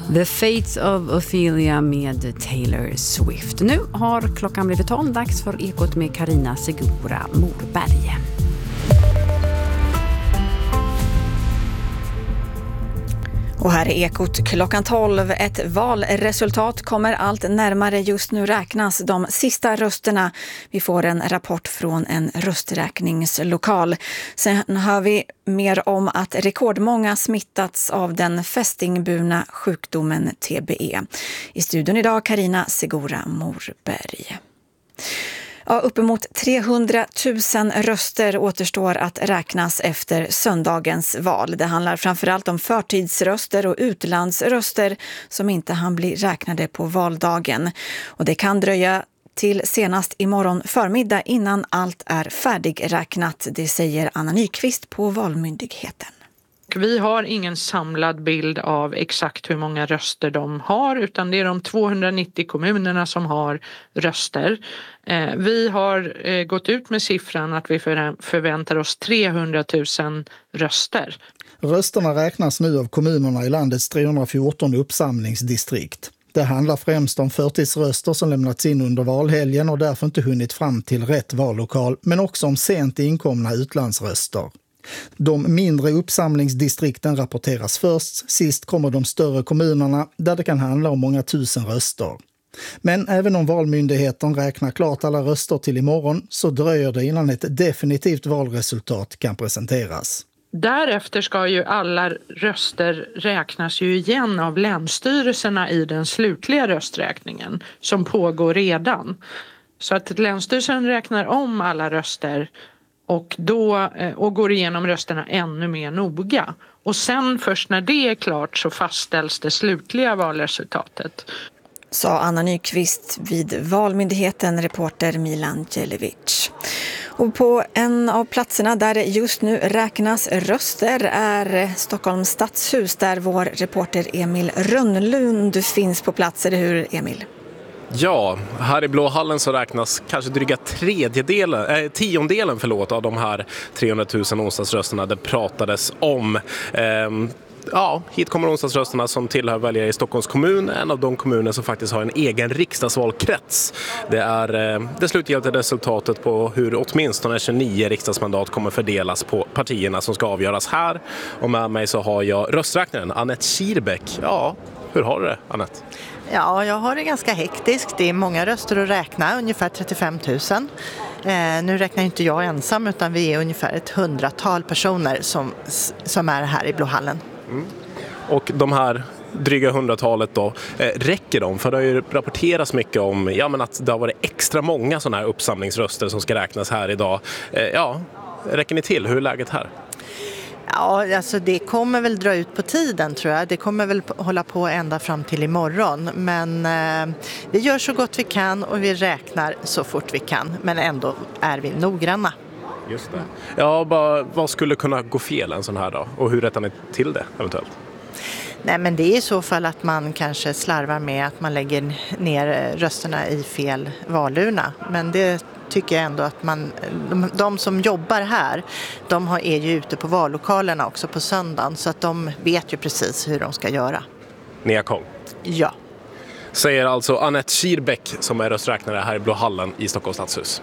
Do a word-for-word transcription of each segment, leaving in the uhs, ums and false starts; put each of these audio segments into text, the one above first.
The Fates of Ophelia med Taylor Swift. Nu har klockan blivit tolv, dags för Ekot med Carina Segura Morberg. Och här är Ekot klockan tolv. Ett valresultat kommer allt närmare. Just nu räknas de sista rösterna. Vi får en rapport från en rösträkningslokal. Sen hör vi mer om att rekordmånga smittats av den fästingburna sjukdomen T B E. I studion idag Carina Segura Morberg. Ja, uppemot trehundratusen röster återstår att räknas efter söndagens val. Det handlar framförallt om förtidsröster och utlandsröster som inte hann bli räknade på valdagen. Och det kan dröja till senast imorgon förmiddag innan allt är färdigräknat, det säger Anna Nyqvist på Valmyndigheten. Vi har ingen samlad bild av exakt hur många röster de har, utan det är de tvåhundranittio kommunerna som har röster. Vi har gått ut med siffran att vi förväntar oss trehundratusen röster. Rösterna räknas nu av kommunerna i landets trehundrafjorton uppsamlingsdistrikt. Det handlar främst om förtidsröster som lämnats in under valhelgen och därför inte hunnit fram till rätt vallokal, men också om sent inkomna utlandsröster. De mindre uppsamlingsdistrikten rapporteras först, sist kommer de större kommunerna där det kan handla om många tusen röster. Men även om Valmyndigheten räknar klart alla röster till imorgon så dröjer det innan ett definitivt valresultat kan presenteras. Därefter ska ju alla röster räknas ju igen av länsstyrelserna i den slutliga rösträkningen som pågår redan. Så att länsstyrelsen räknar om alla röster och, då, och går igenom rösterna ännu mer noga. Och sen först när det är klart så fastställs det slutliga valresultatet. Sa Anna Nyqvist vid Valmyndigheten, reporter Milan Djelevic. Och på en av platserna där det just nu räknas röster är Stockholms stadshus där vår reporter Emil Rönnlund finns på plats. Är det hur, Emil? Ja, här i Blåhallen så räknas kanske dryga tredjedelen, eh, tiondelen förlåt, av de här trehundratusen onsdagsrösterna det pratades om. Ehm, ja, hit kommer onsdagsrösterna som tillhör väljare i Stockholms kommun, en av de kommuner som faktiskt har en egen riksdagsvalkrets. Det är eh, det slutgiltiga resultatet på hur åtminstone tjugonio riksdagsmandat kommer fördelas på partierna som ska avgöras här. Och med mig så har jag rösträknaren Anette Schierbeck. Ja, hur har du det, Anette? Ja, jag har det ganska hektiskt. Det är många röster att räkna, ungefär trettiofem tusen. Eh, nu räknar inte jag ensam utan vi är ungefär ett hundratal personer som, som är här i Blåhallen. Mm. Och de här dryga hundratalet då, eh, räcker de? För det har ju rapporterats mycket om ja, men att det har varit extra många sådana här uppsamlingsröster som ska räknas här idag. Eh, ja, räcker ni till? Hur är läget här? Ja, alltså det kommer väl dra ut på tiden tror jag. Det kommer väl hålla på ända fram till imorgon. Men eh, vi gör så gott vi kan och vi räknar så fort vi kan. Men ändå är vi noggranna. Just det. Ja, bara, vad skulle kunna gå fel en sån här dag? Och hur rättar ni till det eventuellt? Nej, men det är i så fall att man kanske slarvar med att man lägger ner rösterna i fel valurna. Men det tycker jag ändå att man, de, de som jobbar här, de har, är ju ute på vallokalerna också på söndagen. Så att de vet ju precis hur de ska göra. Ni har koll? Ja. Säger alltså Anette Schierbeck som är rösträknare här i Blåhallen i Stockholms stadshus.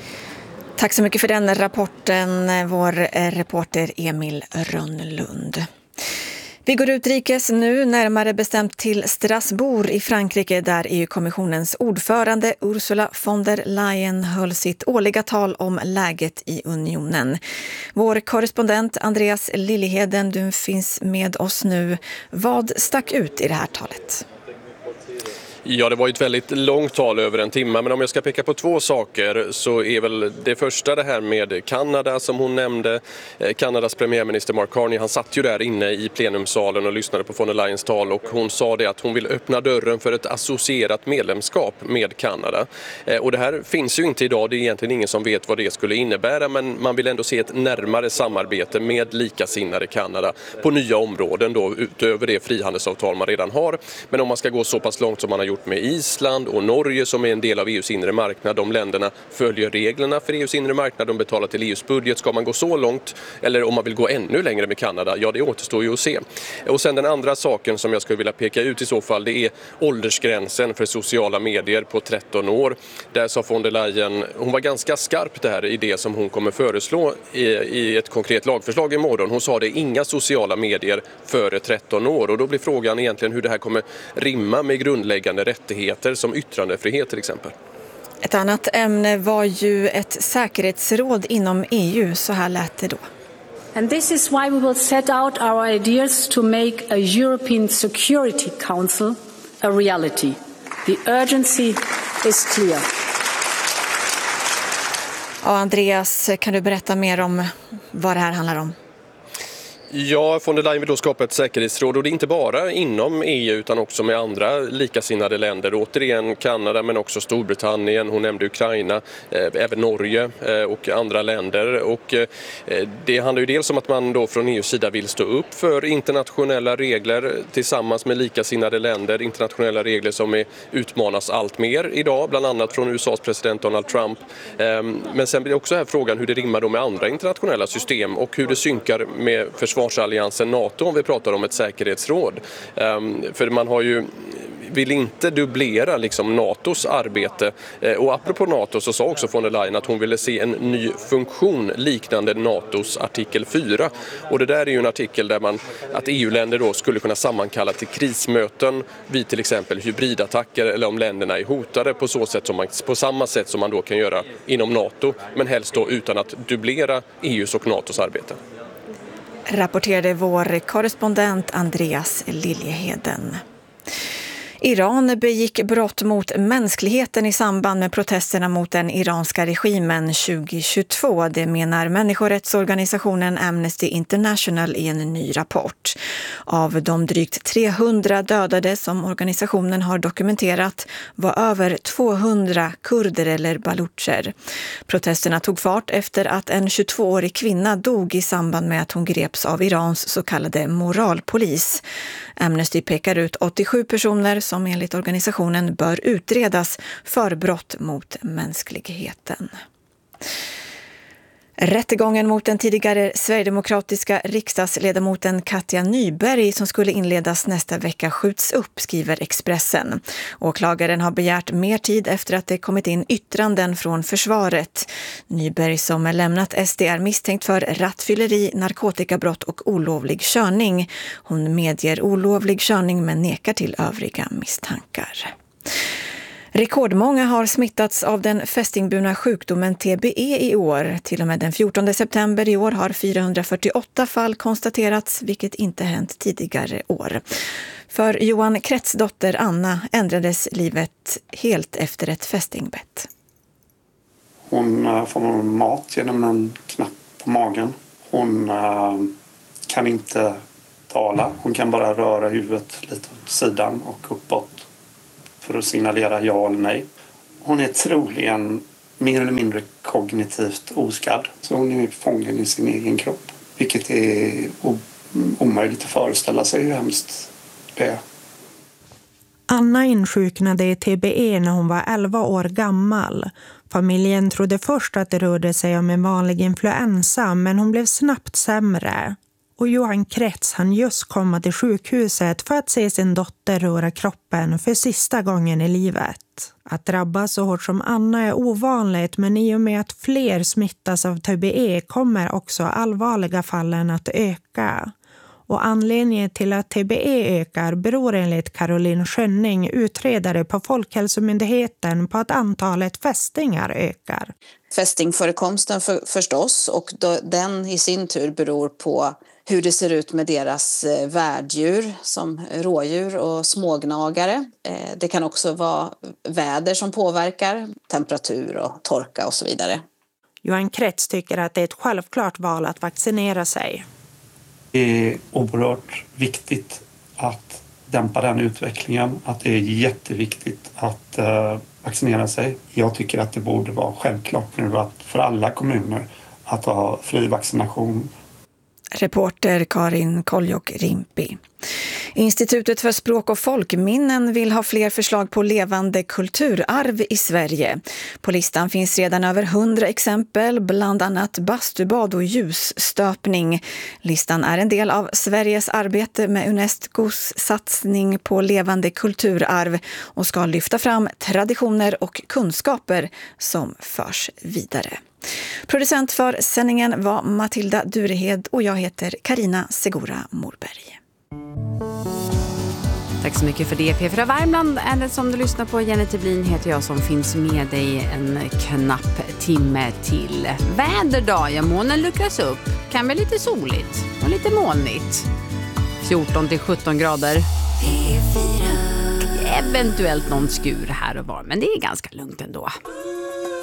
Tack så mycket för den rapporten, vår reporter Emil Rönnlund. Vi går utrikes nu, närmare bestämt till Strasbourg i Frankrike där E U-kommissionens ordförande Ursula von der Leyen höll sitt årliga tal om läget i unionen. Vår korrespondent Andreas Liljeheden, du finns med oss nu. Vad stack ut i det här talet? Ja, det var ju ett väldigt långt tal över en timme, men om jag ska peka på två saker så är väl det första det här med Kanada som hon nämnde. Kanadas premiärminister Mark Carney, han satt ju där inne i plenumsalen och lyssnade på von der Leyens tal och hon sa det att hon vill öppna dörren för ett associerat medlemskap med Kanada. Och det här finns ju inte idag, det är egentligen ingen som vet vad det skulle innebära, men man vill ändå se ett närmare samarbete med likasinnade Kanada på nya områden då, utöver det frihandelsavtal man redan har. Men om man ska gå så pass långt som man har gjort gjort med Island och Norge som är en del av E U:s inre marknad. De länderna följer reglerna för E U:s inre marknad, de betalar till E U:s budget. Ska man gå så långt eller om man vill gå ännu längre med Kanada, ja det återstår ju att se. Och sen den andra saken som jag skulle vilja peka ut i så fall, det är åldersgränsen för sociala medier på tretton år. Där sa von der Leyen, hon var ganska skarp där i det som hon kommer föreslå i, i ett konkret lagförslag imorgon. Hon sa det, inga sociala medier före tretton år, och då blir frågan egentligen hur det här kommer rimma med grundläggande rättigheter som yttrandefrihet till exempel. Ett annat ämne var ju ett säkerhetsråd inom E U, så här lät det då. And this is why we will set out our ideas to make a European Security Council a reality. The urgency is clear. Ja, Andreas, kan du berätta mer om vad det här handlar om? Ja, von der Leyen vill då skapa ett säkerhetsråd, och det är inte bara inom E U utan också med andra likasinnade länder. Återigen Kanada men också Storbritannien, hon nämnde Ukraina, eh, även Norge eh, och andra länder. Och eh, det handlar ju dels om att man då från E U:s sida vill stå upp för internationella regler tillsammans med likasinnade länder. Internationella regler som är, utmanas allt mer idag, bland annat från U S A:s president Donald Trump. Eh, men sen blir det också här frågan hur det rimmar då med andra internationella system och hur det synkar med försvar Försvarsalliansen NATO om vi pratar om ett säkerhetsråd. Um, för man har ju vill inte dubblera liksom NATOs arbete. Uh, och apropå NATO så sa också von der Leyen att hon ville se en ny funktion liknande NATOs artikel fyra. Och det där är ju en artikel där man att E U-länder då skulle kunna sammankalla till krismöten vid till exempel hybridattacker eller om länderna är hotade på så sätt som man, på samma sätt som man då kan göra inom NATO, men helst då utan att dubblera E U:s och NATOs arbete. Rapporterade vår korrespondent Andreas Liljeheden. Iran begick brott mot mänskligheten i samband med protesterna mot den iranska regimen tjugohundratjugotvå. Det menar människorättsorganisationen Amnesty International i en ny rapport. Av de drygt trehundra dödade som organisationen har dokumenterat var över tvåhundra kurder eller balucher. Protesterna tog fart efter att en tjugotvåårig kvinna dog i samband med att hon greps av Irans så kallade moralpolis. Amnesty pekar ut åttiosju personer som enligt organisationen bör utredas för brott mot mänskligheten. Rättegången mot den tidigare sverigedemokratiska riksdagsledamoten Katja Nyberg som skulle inledas nästa vecka skjuts upp, skriver Expressen. Åklagaren har begärt mer tid efter att det kommit in yttranden från försvaret. Nyberg som är lämnat S D är misstänkt för rattfylleri, narkotikabrott och olovlig körning. Hon medger olovlig körning men nekar till övriga misstankar. Rekordmånga har smittats av den fästingburna sjukdomen T B E i år. Till och med den fjortonde september i år har fyrahundrafyrtioåtta fall konstaterats, vilket inte hänt tidigare år. För Johan Kretts dotter Anna ändrades livet helt efter ett fästingbett. Hon får mat genom en knapp på magen. Hon uh, kan inte tala. Hon kan bara röra huvudet lite åt sidan och uppåt för att signalera ja eller nej. Hon är troligen mer eller mindre kognitivt oskadd. Så hon är fången i sin egen kropp. Vilket är omöjligt att föreställa sig hur hemskt det är. Anna insjuknade i T B E när hon var elva år gammal. Familjen trodde först att det rörde sig om en vanlig influensa, men hon blev snabbt sämre. Och Johan Kretts hann just komma till sjukhuset för att se sin dotter röra kroppen för sista gången i livet. Att drabbas så hårt som Anna är ovanligt, men i och med att fler smittas av T B E kommer också allvarliga fallen att öka. Och anledningen till att T B E ökar beror enligt Caroline Schönning, utredare på Folkhälsomyndigheten, på att antalet fästingar ökar. Fästingförekomsten för, förstås, och då, den i sin tur beror på hur det ser ut med deras värddjur som rådjur och smågnagare. Det kan också vara väder som påverkar, temperatur och torka och så vidare. Johan Kretts tycker att det är ett självklart val att vaccinera sig. Det är oerhört viktigt att dämpa den utvecklingen. Att det är jätteviktigt att uh, vaccinera sig. Jag tycker att det borde vara självklart nu att för alla kommuner att ha fri vaccination. Reporter Karin Koljok-Rimpi. Institutet för språk och folkminnen vill ha fler förslag på levande kulturarv i Sverige. På listan finns redan över hundra exempel, bland annat bastubad och ljusstöpning. Listan är en del av Sveriges arbete med Unescos satsning på levande kulturarv och ska lyfta fram traditioner och kunskaper som förs vidare. Producent för sändningen var Matilda Durehed och jag heter Karina Segura Morberg. Tack så mycket för det. P fyra Värmland är det som du lyssnar på. Jenny Tiblin heter jag som finns med dig en knapp timme till. Väderdag, ja, månen luckras upp. Kan bli lite soligt och lite molnigt. fjorton till sjutton grader. P fyra. Eventuellt någon skur här och var, men det är ganska lugnt ändå.